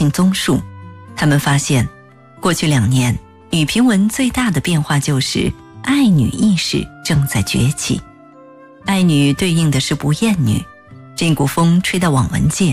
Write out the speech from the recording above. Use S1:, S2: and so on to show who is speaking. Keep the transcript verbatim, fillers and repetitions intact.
S1: 性综述，他们发现过去两年女评文最大的变化就是爱女意识正在崛起。爱女对应的是不厌女，这股风吹到网文界，